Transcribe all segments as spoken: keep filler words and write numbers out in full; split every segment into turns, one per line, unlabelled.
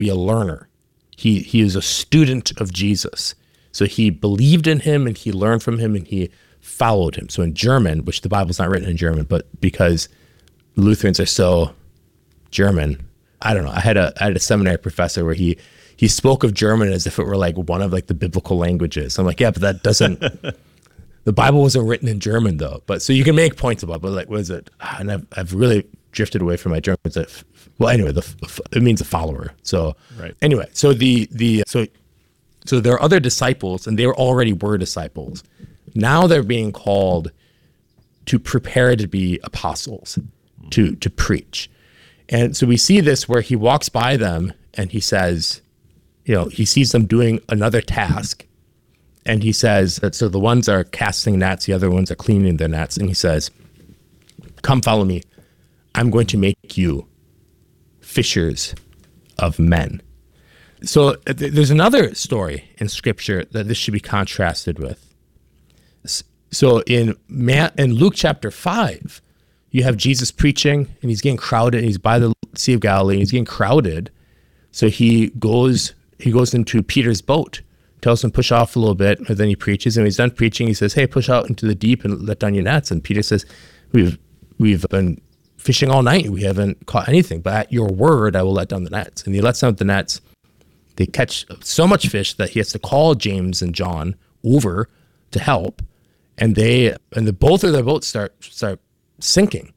be a learner. He he is a student of Jesus. So he believed in him and he learned from him and he followed him. So in German, which the Bible's not written in German, but because Lutherans are so German, I don't know. I had a I had a seminary professor where he he spoke of German as if it were like one of like the biblical languages. I'm like, yeah, but that doesn't. The Bible wasn't written in German though. But so you can make points about, it, but like, what is it? And I've I've really drifted away from my German. Well, anyway, the it means a follower. So
right.
Anyway, so the the so so there are other disciples, and they already were disciples. Now they're being called to prepare to be apostles, to to preach. And so we see this where he walks by them and he says, you know, he sees them doing another task. And he says that, so the ones are casting nets, the other ones are cleaning their nets. And he says, come follow me. I'm going to make you fishers of men. So th- there's another story in scripture that this should be contrasted with. So in Ma- in Luke chapter five, you have Jesus preaching and he's getting crowded and he's by the Sea of Galilee and he's getting crowded. So he goes he goes into Peter's boat, tells him push off a little bit, and then he preaches. And when he's done preaching, he says, hey, push out into the deep and let down your nets. And Peter says, we've we've been fishing all night. We haven't caught anything, but at your word, I will let down the nets. And he lets down the nets. They catch so much fish that he has to call James and John over to help. And they and the both of their boats start start sinking.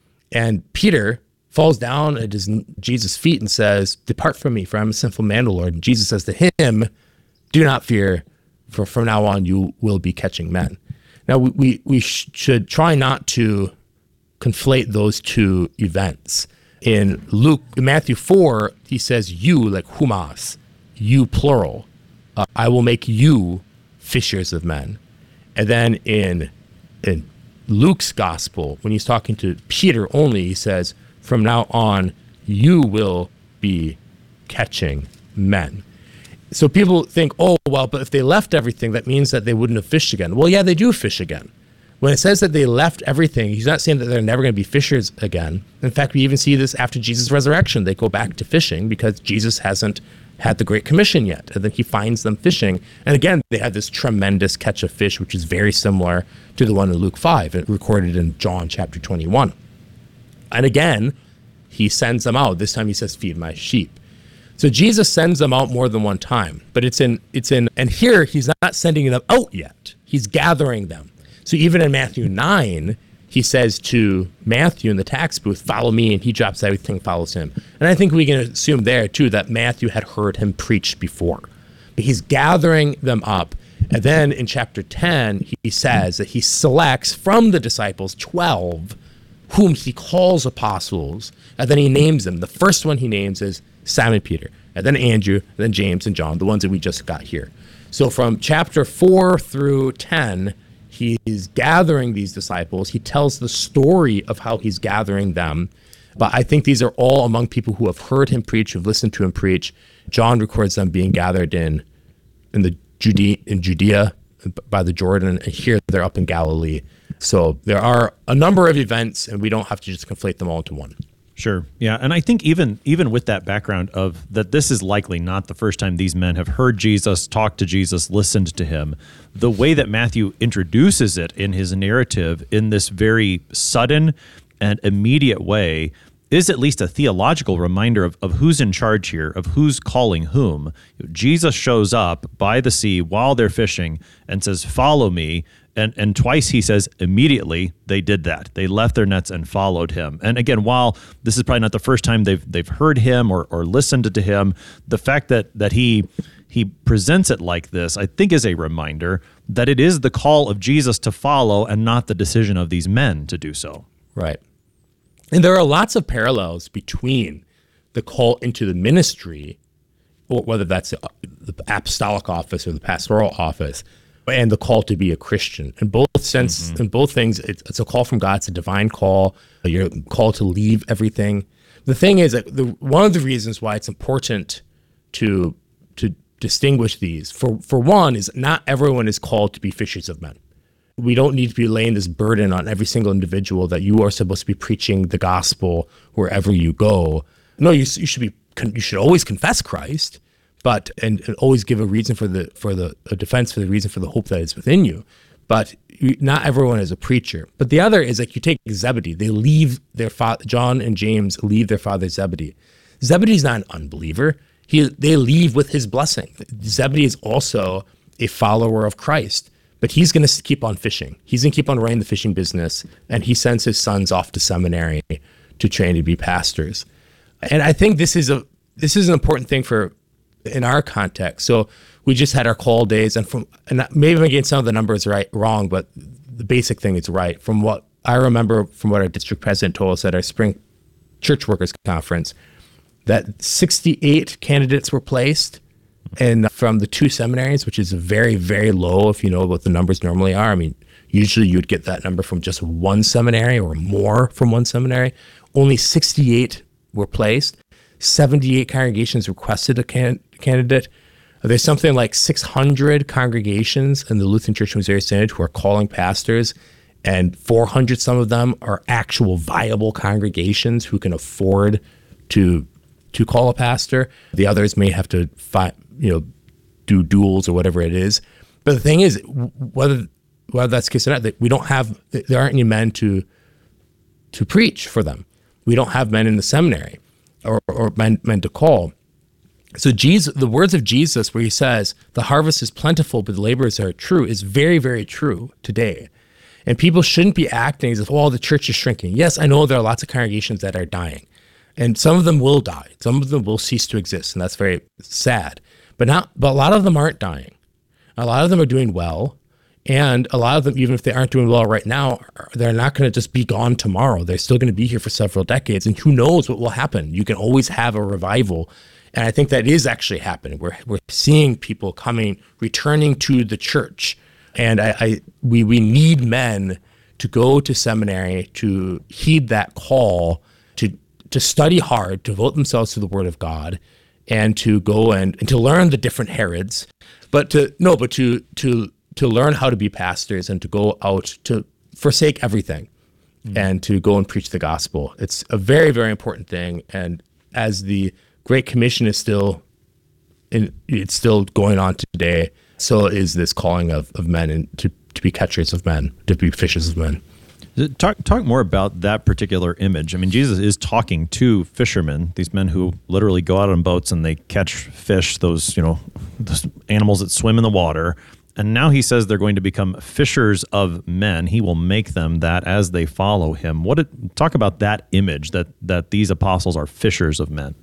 And Peter falls down at his, Jesus' feet and says, depart from me, for I'm a sinful man, O Lord. And Jesus says to him, do not fear, for from now on you will be catching men. Now, we, we, we sh- should try not to conflate those two events. In Luke, in Matthew four, he says you, like humas, you plural. Uh, I will make you fishers of men. And then in in Luke's gospel, when he's talking to Peter only, he says, from now on, you will be catching men. So people think, oh, well, but if they left everything, that means that they wouldn't have fished again. Well, yeah, they do fish again. When it says that they left everything, he's not saying that they're never going to be fishers again. In fact, we even see this after Jesus' resurrection. They go back to fishing because Jesus hasn't had the Great Commission yet. And then he finds them fishing. And again, they had this tremendous catch of fish, which is very similar to the one in Luke five, recorded in John chapter twenty-one. And again, he sends them out. This time he says, feed my sheep. So Jesus sends them out more than one time, but it's in, it's in, and here he's not sending them out yet. He's gathering them. So even in Matthew nine, he says to Matthew in the tax booth, follow me, and he drops everything, follows him. And I think we can assume there too that Matthew had heard him preach before. But he's gathering them up. And then in chapter ten, he says that he selects from the disciples twelve whom he calls apostles, and then he names them. The first one he names is Simon Peter, and then Andrew, and then James and John, the ones that we just got here. So from chapter four through ten, he's gathering these disciples. He tells the story of how he's gathering them. But I think these are all among people who have heard him preach, who've listened to him preach. John records them being gathered in in the Judea, in Judea by the Jordan, and here they're up in Galilee. So there are a number of events, and we don't have to just conflate them all into one.
Sure. Yeah. And I think even even with that background of that this is likely not the first time these men have heard Jesus, talked to Jesus, listened to him, the way that Matthew introduces it in his narrative in this very sudden and immediate way is at least a theological reminder of, of who's in charge here, of who's calling whom. Jesus shows up by the sea while they're fishing and says, follow me. And and twice he says immediately they did that. They left their nets and followed him. And again, while this is probably not the first time they've they've heard him or or listened to him, the fact that that he he presents it like this, I think, is a reminder that it is the call of Jesus to follow and not the decision of these men to do so.
Right. And there are lots of parallels between the call into the ministry, or whether that's the apostolic office or the pastoral office, and the call to be a Christian. In both sense, mm-hmm. in both things, it's, it's a call from God. It's a divine call. You're called to leave everything. The thing is that the, one of the reasons why it's important to to distinguish these, for for one, is not everyone is called to be fishers of men. We don't need to be laying this burden on every single individual that you are supposed to be preaching the gospel wherever you go. No, you, you should be con- you should always confess Christ, but and, and always give a reason for the for the a defense for the reason for the hope that is within you. But you, not everyone is a preacher. But the other is like you take Zebedee. They leave their father. John and James leave their father Zebedee. Zebedee's not an unbeliever. He they leave with his blessing. Zebedee is also a follower of Christ, but he's going to keep on fishing. He's going to keep on running the fishing business, and he sends his sons off to seminary to train to be pastors. And I think this is a this is an important thing for in our context. So we just had our call days, and from and maybe I'm getting some of the numbers right wrong, but the basic thing is right. From what I remember, from what our district president told us at our spring church workers conference, that sixty-eight candidates were placed, and from the two seminaries, which is very, very low if you know what the numbers normally are. I mean, usually you'd get that number from just one seminary or more from one seminary. Only sixty-eight were placed. seventy-eight congregations requested a can- candidate. There's something like six hundred congregations in the Lutheran Church Missouri Synod who are calling pastors, and four hundred, some of them, are actual viable congregations who can afford to to call a pastor. The others may have to fi- you know, do duels or whatever it is. But the thing is, whether whether that's the case or not, that we don't have, there aren't any men to to preach for them. We don't have men in the seminary or, or men, men to call. So Jesus, the words of Jesus where he says, the harvest is plentiful, but the laborers are true, is very, very true today. And people shouldn't be acting as if, oh, the church is shrinking. Yes, I know there are lots of congregations that are dying. And some of them will die. Some of them will cease to exist, and that's very sad. But not, but a lot of them aren't dying. A lot of them are doing well, and a lot of them, even if they aren't doing well right now, they're not going to just be gone tomorrow. They're still going to be here for several decades, and who knows what will happen. You can always have a revival, and I think that is actually happening. We're we're seeing people coming, returning to the church, and I, I we we need men to go to seminary, to heed that call, to to study hard, to devote themselves to the Word of God, and to go and, and to learn the different Herods, but to no, but to to to learn how to be pastors and to go out to forsake everything mm-hmm. and to go and preach the gospel. It's a very, very important thing. And as the Great Commission is still in, it's still going on today, so is this calling of, of men and to, to be catchers of men, to be fishers of men.
Talk talk more about that particular image. I mean, Jesus is talking to fishermen, these men who literally go out on boats and they catch fish, those, you know, those animals that swim in the water. And now he says they're going to become fishers of men. He will make them that as they follow him. What did, talk about that image that that these apostles are fishers of men.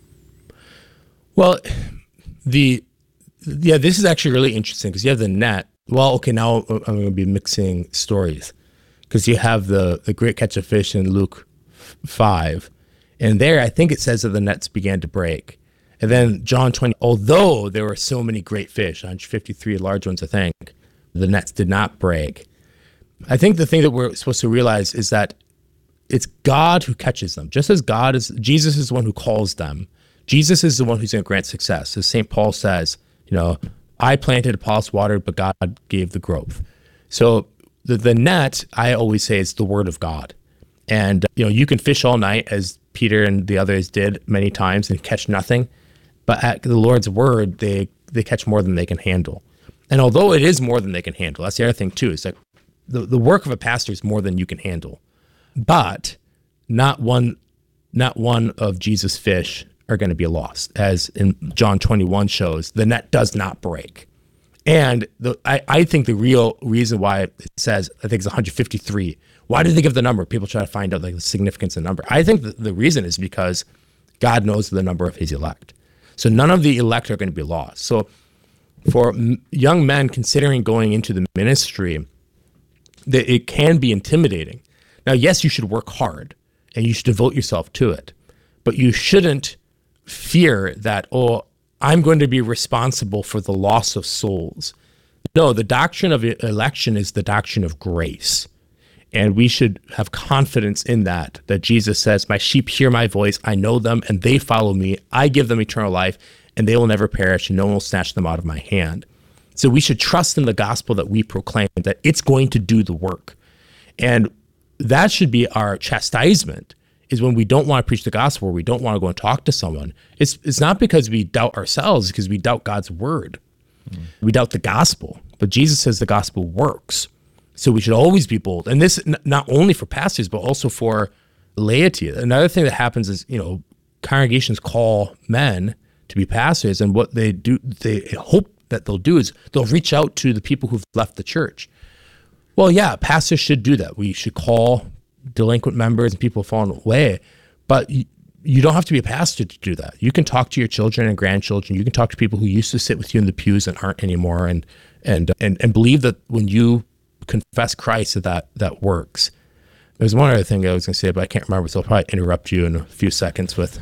Well, the yeah, this is actually really interesting because you have the net. Well, okay, now I'm going to be mixing stories. Because you have the, the great catch of fish in Luke five. And there, I think it says that the nets began to break. And then John twenty, although there were so many great fish, one hundred fifty-three large ones, I think, the nets did not break. I think the thing that we're supposed to realize is that it's God who catches them. Just as God is, Jesus is the one who calls them. Jesus is the one who's going to grant success. As Saint Paul says, you know, I planted, Apollos watered, but God gave the growth. So The, the net, I always say, is the word of God. And, you know, you can fish all night, as Peter and the others did many times, and catch nothing. But at the Lord's word, they, they catch more than they can handle. And although it is more than they can handle, that's the other thing, too. It's like the, the work of a pastor is more than you can handle. But not one, not one of Jesus' fish are going to be lost. As in John twenty-one shows, the net does not break. And the, I, I think the real reason why it says, I think it's one hundred fifty-three. Why did they give the number? People try to find out like the significance of the number. I think the, the reason is because God knows the number of his elect. So none of the elect are going to be lost. So for m- young men considering going into the ministry, that it can be intimidating. Now, yes, you should work hard and you should devote yourself to it, but you shouldn't fear that, oh, I'm going to be responsible for the loss of souls. No, the doctrine of election is the doctrine of grace. And we should have confidence in that, that Jesus says, my sheep hear my voice, I know them, and they follow me. I give them eternal life, and they will never perish, and no one will snatch them out of my hand. So we should trust in the gospel that we proclaim, that it's going to do the work. And that should be our chastisement, is when we don't want to preach the gospel, or we don't want to go and talk to someone. It's it's not because we doubt ourselves, it's because we doubt God's word. Mm. We doubt the gospel. But Jesus says the gospel works. So we should always be bold. And this n- not only for pastors, but also for laity. Another thing that happens is, you know, congregations call men to be pastors, and what they do, they hope that they'll do is they'll reach out to the people who've left the church. Well, yeah, pastors should do that. We should call delinquent members and people falling away, but you, you don't have to be a pastor to do that. You can talk to your children and grandchildren. You can talk to people who used to sit with you in the pews and aren't anymore, and and and, and believe that when you confess Christ, that, that that works. There's one other thing I was going to say, but I can't remember, so I'll probably interrupt you in a few seconds with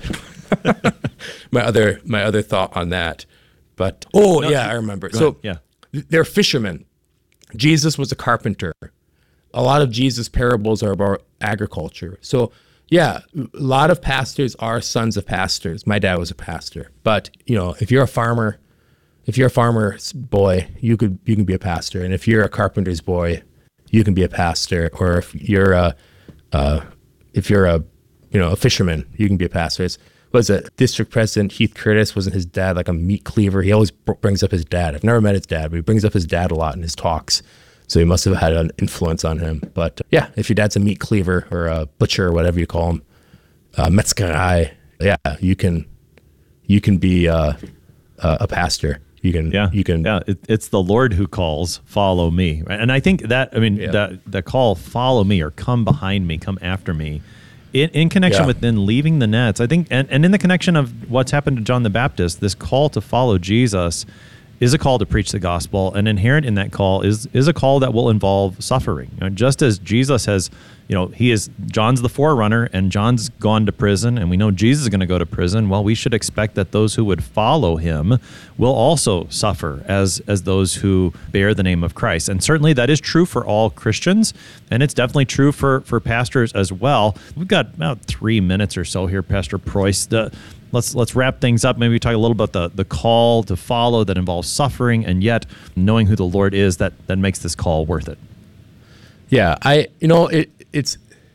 my other my other thought on that. But oh no, yeah, I remember. So
ahead. yeah,
they're fishermen. Jesus was a carpenter. A lot of Jesus' parables are about agriculture. So yeah, a lot of pastors are sons of pastors. My dad was a pastor. But you know, if you're a farmer, if you're a farmer's boy, you could you can be a pastor. And if you're a carpenter's boy, you can be a pastor. Or if you're a uh, if you're a you know a fisherman, you can be a pastor. It's, was it District President Heath Curtis? Wasn't his dad like a meat cleaver? He always br- brings up his dad. I've never met his dad, but he brings up his dad a lot in his talks. So he must have had an influence on him. But uh, yeah, if your dad's a meat cleaver or a butcher or whatever you call him, uh, Metzgerei, yeah, you can you can be uh, uh, a pastor. You can,
yeah,
you can.
Yeah, it, it's the Lord who calls, follow me. Right? And I think that, I mean, yeah. that the call, follow me, or come behind me, come after me, in, in connection
yeah.
with then leaving the nets. I think, and, and in the connection of what's happened to John the Baptist, this call to follow Jesus is a call to preach the gospel, and inherent in that call is is a call that will involve suffering. You know, just as Jesus has, you know, he is, John's the forerunner, and John's gone to prison, and we know Jesus is going to go to prison. Well, we should expect that those who would follow him will also suffer as as those who bear the name of Christ. And certainly that is true for all Christians, and it's definitely true for, for pastors as well. We've got about three minutes or so here, Pastor Preuss. The, Let's let's wrap things up. Maybe talk a little about the, the call to follow that involves suffering, and yet knowing who the Lord is, that, that makes this call worth it.
Yeah, I you know it it's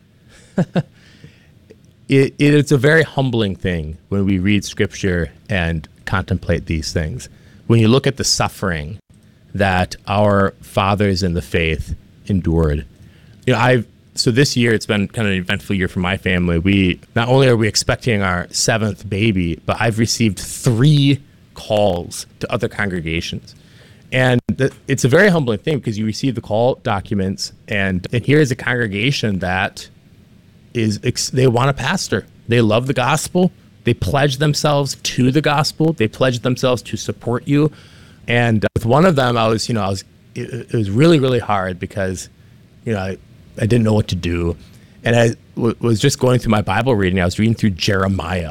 it, it's a very humbling thing when we read Scripture and contemplate these things. When you look at the suffering that our fathers in the faith endured, you know, I've. So this year, it's been kind of an eventful year for my family. We not only are we expecting our seventh baby, but I've received three calls to other congregations. And th- it's a very humbling thing because you receive the call documents, and, and here is a congregation that is, ex- they want a pastor. They love the gospel. They pledge themselves to the gospel. They pledge themselves to support you. And with one of them, I was, you know, I was, it, it was really, really hard because, you know, I, I didn't know what to do. And I w- was just going through my Bible reading. I was reading through Jeremiah.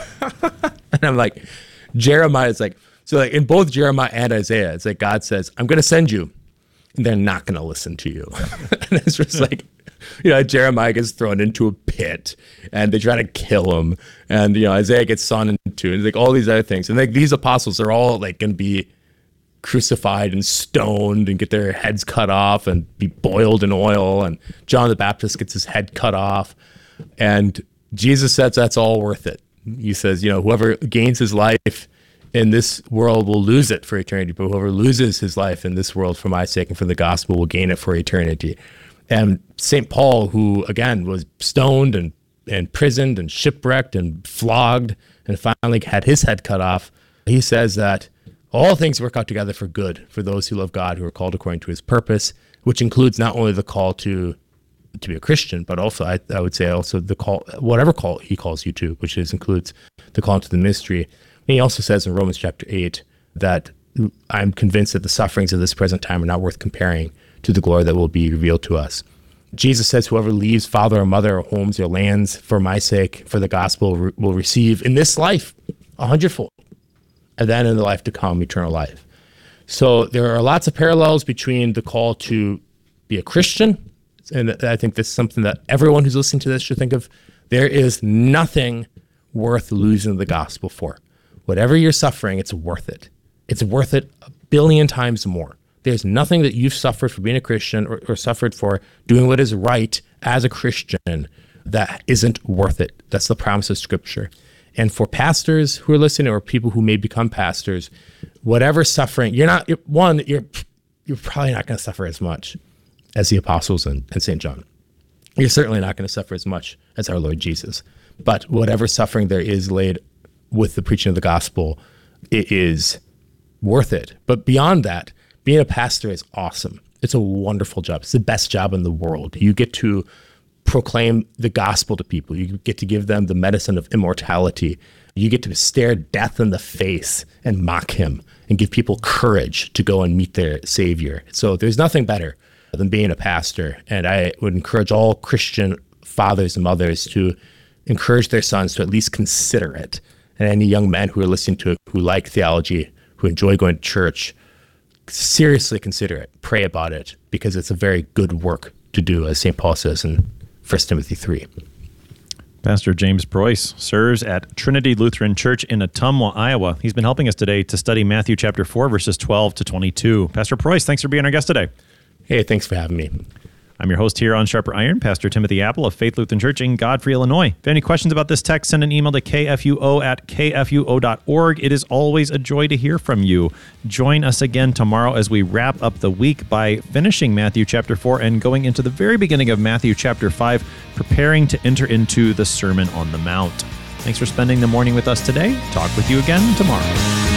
And I'm like, Jeremiah is like, so like in both Jeremiah and Isaiah, it's like God says, I'm going to send you, and they're not going to listen to you. And it's just like, you know, Jeremiah gets thrown into a pit and they try to kill him. And, you know, Isaiah gets sawn into, and like all these other things. And like these apostles are all like going to be crucified and stoned and get their heads cut off and be boiled in oil, and John the Baptist gets his head cut off, and Jesus says that's all worth it. He says, you know, whoever gains his life in this world will lose it for eternity, but whoever loses his life in this world for my sake and for the gospel will gain it for eternity. And Saint Paul, who again was stoned and and imprisoned and shipwrecked and flogged and finally had his head cut off, he says that all things work out together for good for those who love God, who are called according to his purpose, which includes not only the call to to be a Christian, but also I, I would say also the call, whatever call he calls you to, which is includes the call to the ministry. And he also says in Romans chapter eight that I'm convinced that the sufferings of this present time are not worth comparing to the glory that will be revealed to us. Jesus says, whoever leaves father or mother or homes or lands for my sake, for the gospel, will receive in this life a hundredfold, and then in the life to come, eternal life. So there are lots of parallels between the call to be a Christian, and I think this is something that everyone who's listening to this should think of. There is nothing worth losing the gospel for. Whatever you're suffering, it's worth it. It's worth it a billion times more. There's nothing that you've suffered for being a Christian or, or suffered for doing what is right as a Christian that isn't worth it. That's the promise of Scripture. And for pastors who are listening, or people who may become pastors, whatever suffering, you're not, you're, one, you're you're probably not going to suffer as much as the apostles and, and Saint John. You're certainly not going to suffer as much as our Lord Jesus. But whatever suffering there is laid with the preaching of the gospel, it is worth it. But beyond that, being a pastor is awesome. It's a wonderful job. It's the best job in the world. You get to proclaim the gospel to people. You get to give them the medicine of immortality. You get to stare death in the face and mock him and give people courage to go and meet their Savior. So there's nothing better than being a pastor. And I would encourage all Christian fathers and mothers to encourage their sons to at least consider it. And any young men who are listening to it, who like theology, who enjoy going to church, seriously consider it. Pray about it, because it's a very good work to do, as Saint Paul says in First Timothy three.
Pastor James Preuss serves at Trinity Lutheran Church in Ottumwa, Iowa. He's been helping us today to study Matthew chapter four, verses twelve to twenty-two. Pastor Preuss, thanks for being our guest today.
Hey, thanks for having me.
I'm your host here on Sharper Iron, Pastor Timothy Apple of Faith Lutheran Church in Godfrey, Illinois. If you have any questions about this text, send an email to k f u o at k f u o dot org. It is always a joy to hear from you. Join us again tomorrow as we wrap up the week by finishing Matthew chapter four and going into the very beginning of Matthew chapter five, preparing to enter into the Sermon on the Mount. Thanks for spending the morning with us today. Talk with you again tomorrow.